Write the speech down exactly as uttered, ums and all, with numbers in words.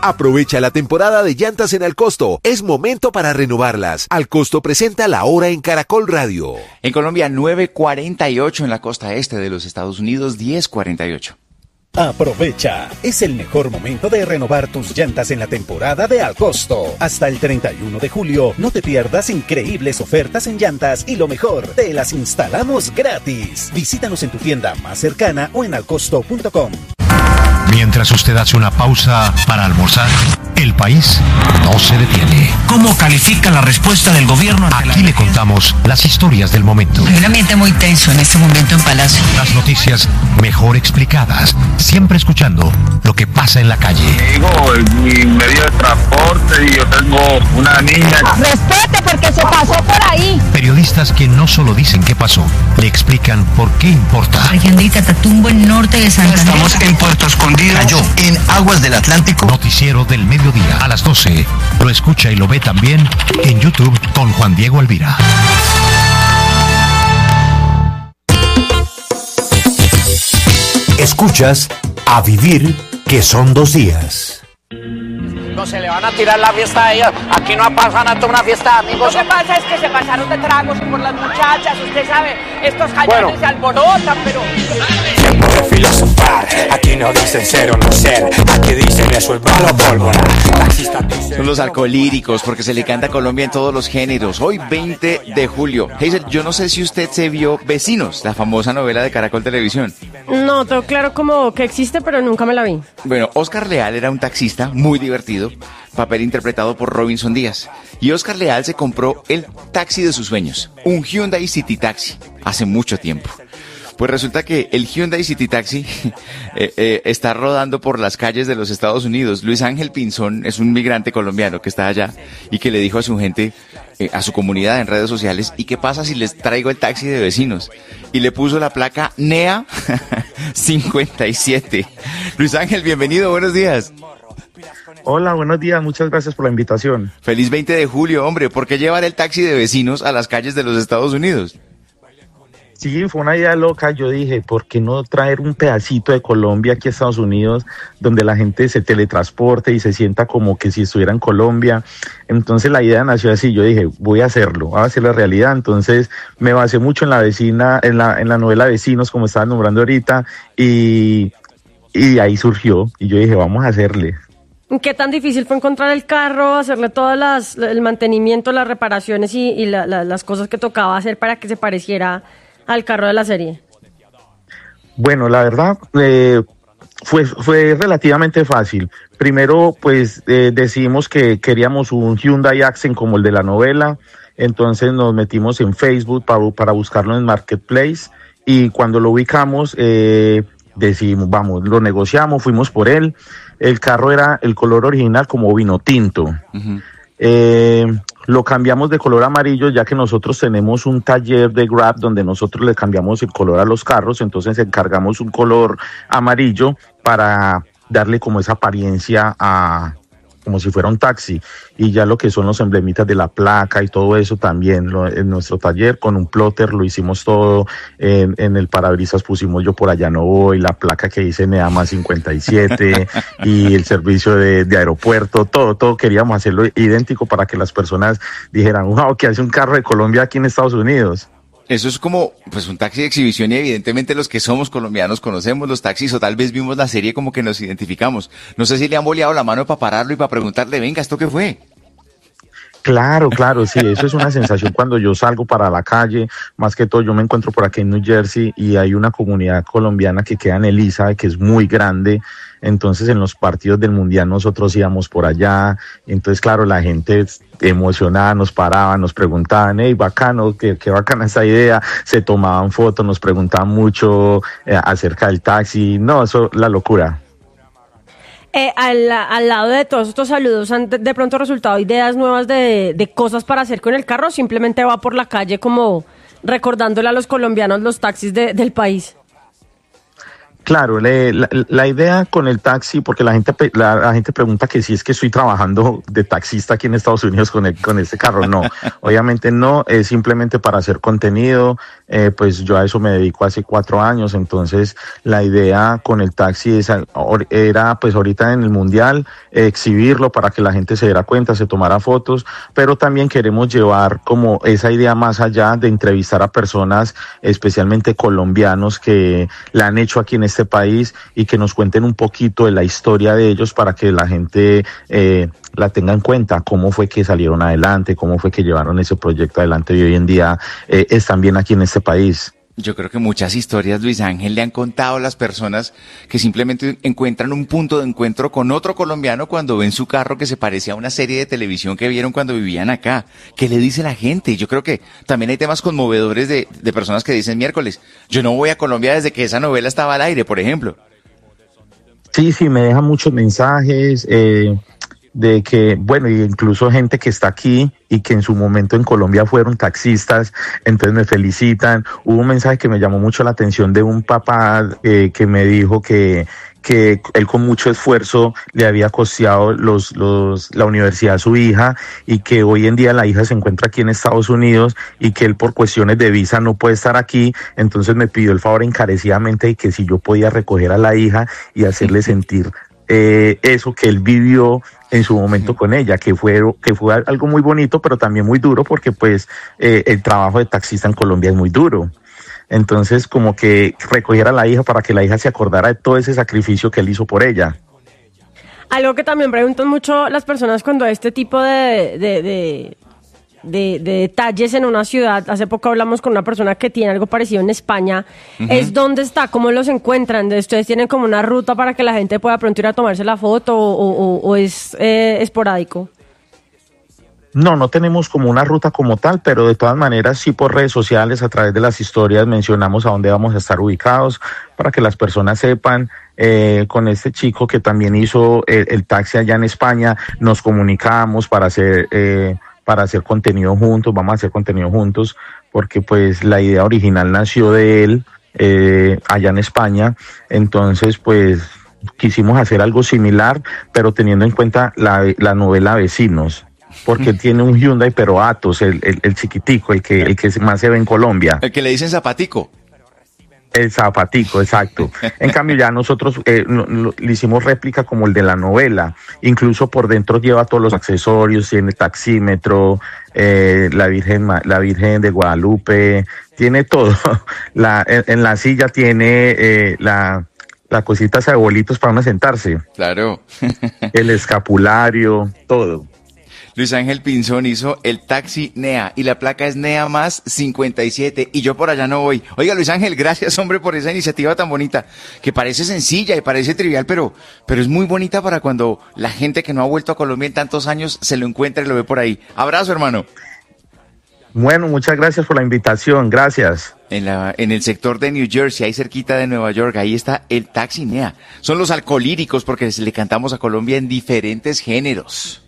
Aprovecha la temporada de llantas en Alcosto. Es momento para renovarlas. Alcosto presenta La Hora en Caracol Radio. En Colombia, nueve cuarenta y ocho, en la costa este de los Estados Unidos, diez cuarenta y ocho. Aprovecha, es el mejor momento de renovar tus llantas en la temporada de Alcosto. Hasta el treinta y uno de julio, no te pierdas increíbles ofertas en llantas y lo mejor, te las instalamos gratis. Visítanos en tu tienda más cercana o en alcosto punto com. Mientras usted hace una pausa para almorzar, el país no se detiene. ¿Cómo califica la respuesta del gobierno? Aquí le contamos las historias del momento. Hay un ambiente muy tenso en este momento en Palacio. Las noticias mejor explicadas, siempre escuchando lo que pasa en la calle. Digo, mi medio de transporte y yo tengo una niña. Respete porque se pasó por ahí. Periodistas que no solo dicen qué pasó, le explican por qué importa. Región de Catatumbo, en norte de Santander. Estamos en Puerto Escondido. Cayó en aguas del Atlántico. Noticiero del mediodía a las doce. Lo escucha y lo ve también en YouTube con Juan Diego Alvira. Escuchas A Vivir, que son dos días. No se le van a tirar la fiesta a ellos. Aquí no pasan a tomar una fiesta, amigos. Lo que pasa es que se pasaron de tragos por las muchachas. Usted sabe, estos jayones Bueno. se alborotan, pero... De filosofar, aquí no dicen ser o no ser, aquí dicen eso es bala pólvora. Son los alcoholíricos, porque se le canta a Colombia en todos los géneros. Hoy veinte de julio. Hazel, yo no sé si usted se vio Vecinos, la famosa novela de Caracol Televisión. No, tengo claro como que existe, pero nunca me la vi. Bueno, Oscar Leal era un taxista muy divertido, papel interpretado por Robinson Díaz. Y Oscar Leal se compró el taxi de sus sueños, un Hyundai City Taxi, hace mucho tiempo. Pues resulta que el Hyundai City Taxi eh, eh, está rodando por las calles de los Estados Unidos. Luis Ángel Pinzón es un migrante colombiano que está allá y que le dijo a su gente, eh, a su comunidad en redes sociales, ¿y qué pasa si les traigo el taxi de Vecinos? Y le puso la placa N E A cincuenta y siete. Luis Ángel, bienvenido, buenos días. Hola, buenos días, muchas gracias por la invitación. Feliz veinte de julio, hombre. ¿Por qué llevar el taxi de Vecinos a las calles de los Estados Unidos? Sí, fue una idea loca. Yo dije, ¿por qué no traer un pedacito de Colombia aquí a Estados Unidos, donde la gente se teletransporte y se sienta como que si estuviera en Colombia? Entonces la idea nació así. Yo dije, voy a hacerlo, voy a hacer la realidad. Entonces me basé mucho en la vecina, en la, en la novela Vecinos, como estaban nombrando ahorita, y, y ahí surgió. Y yo dije, vamos a hacerle. ¿Qué tan difícil fue encontrar el carro, hacerle todas las, el mantenimiento, las reparaciones y, y la, la, las cosas que tocaba hacer para que se pareciera al carro de la serie? Bueno, la verdad, eh, fue, fue relativamente fácil. Primero, pues, eh, decidimos que queríamos un Hyundai Accent como el de la novela, entonces nos metimos en Facebook para, para buscarlo en Marketplace, y cuando lo ubicamos, eh, decidimos, vamos, lo negociamos, fuimos por él. El carro era el color original como vino tinto. Uh-huh. Eh, lo cambiamos de color amarillo, ya que nosotros tenemos un taller de Grab donde nosotros le cambiamos el color a los carros, entonces encargamos un color amarillo para darle como esa apariencia a como si fuera un taxi, y ya lo que son los emblemitas de la placa y todo eso también lo, en nuestro taller con un plotter lo hicimos todo. En, en el parabrisas pusimos Yo por allá no voy, la placa que dice N E A más cincuenta y siete y el servicio de, de aeropuerto, todo, todo queríamos hacerlo idéntico para que las personas dijeran, wow, ¿qué hace un carro de Colombia aquí en Estados Unidos? Eso es como pues un taxi de exhibición, y evidentemente los que somos colombianos conocemos los taxis, o tal vez vimos la serie como que nos identificamos. No sé si le han boleado la mano para pararlo y para preguntarle, venga, ¿esto qué fue? Claro, claro, sí, eso es una sensación cuando yo salgo para la calle. Más que todo yo me encuentro por aquí en New Jersey y hay una comunidad colombiana que queda en Elisa, que es muy grande. Entonces en los partidos del mundial nosotros íbamos por allá, entonces claro, la gente emocionada nos paraba, nos preguntaban, hey, bacano, qué, qué bacana esa idea, se tomaban fotos, nos preguntaban mucho eh, acerca del taxi, no, eso, la locura. Eh, al, al lado de todos estos saludos, ¿han de, de pronto resultado ideas nuevas de, de cosas para hacer con el carro? ¿Simplemente va por la calle como recordándole a los colombianos los taxis de, del país? Claro, le, la, la idea con el taxi, porque la gente la, la gente pregunta que si es que estoy trabajando de taxista aquí en Estados Unidos con el, con este carro. No, obviamente no, es simplemente para hacer contenido. Eh, pues yo a eso me dedico hace cuatro años, entonces la idea con el taxi es, era pues ahorita en el mundial eh, exhibirlo para que la gente se diera cuenta, se tomara fotos, pero también queremos llevar como esa idea más allá de entrevistar a personas, especialmente colombianos que la han hecho aquí en este país y que nos cuenten un poquito de la historia de ellos para que la gente eh, la tenga en cuenta, cómo fue que salieron adelante, cómo fue que llevaron ese proyecto adelante y hoy en día eh, están bien aquí en este país. Yo creo que muchas historias, Luis Ángel, le han contado a las personas que simplemente encuentran un punto de encuentro con otro colombiano cuando ven su carro que se parece a una serie de televisión que vieron cuando vivían acá. ¿Qué le dice la gente? Yo creo que también hay temas conmovedores de, de personas que dicen miércoles, yo no voy a Colombia desde que esa novela estaba al aire, por ejemplo. Sí, sí, me dejan muchos mensajes, eh, de que, bueno, incluso gente que está aquí y que en su momento en Colombia fueron taxistas, entonces me felicitan. Hubo un mensaje que me llamó mucho la atención de un papá eh, que me dijo que que él con mucho esfuerzo le había costeado los, los, la universidad a su hija y que hoy en día la hija se encuentra aquí en Estados Unidos y que él por cuestiones de visa no puede estar aquí, entonces me pidió el favor encarecidamente de que si yo podía recoger a la hija y hacerle sentir eh, eso que él vivió en su momento con ella, que fue que fue algo muy bonito, pero también muy duro porque pues eh, el trabajo de taxista en Colombia es muy duro. Entonces, como que recogiera a la hija para que la hija se acordara de todo ese sacrificio que él hizo por ella. Algo que también preguntan mucho las personas cuando hay este tipo de, de, de, de, de detalles en una ciudad. Hace poco hablamos con una persona que tiene algo parecido en España. Uh-huh. Es dónde está, cómo los encuentran. ¿Ustedes tienen como una ruta para que la gente pueda pronto ir a tomarse la foto o, o, o es eh, esporádico? No, no tenemos como una ruta como tal, pero de todas maneras sí por redes sociales, a través de las historias mencionamos a dónde vamos a estar ubicados para que las personas sepan. Eh, con este chico que también hizo el, el taxi allá en España, nos comunicamos para hacer eh, para hacer contenido juntos, vamos a hacer contenido juntos, porque pues la idea original nació de él eh, allá en España, entonces pues quisimos hacer algo similar, pero teniendo en cuenta la, la novela Vecinos. Porque tiene un Hyundai, pero Atos, el, el, el chiquitico, el que, el que más se ve en Colombia. El que le dicen zapatico. El zapatico, exacto. En cambio ya nosotros eh, no, no, le hicimos réplica como el de la novela. Incluso por dentro lleva todos los accesorios, tiene taxímetro, eh, la Virgen, la Virgen de Guadalupe, tiene todo. La, en, en la silla tiene eh, la... la cosita de bolitos para uno sentarse. Claro. El escapulario, todo. Luis Ángel Pinzón hizo el taxi Nea y la placa es Nea más cincuenta y siete y yo por allá no voy. Oiga, Luis Ángel, gracias hombre por esa iniciativa tan bonita, que parece sencilla y parece trivial, pero, pero es muy bonita para cuando la gente que no ha vuelto a Colombia en tantos años se lo encuentra y lo ve por ahí. Abrazo, hermano. Bueno, muchas gracias por la invitación, gracias. En, la, en el sector de New Jersey, ahí cerquita de Nueva York, ahí está el taxi Nea. Son los alcolíricos porque le cantamos a Colombia en diferentes géneros.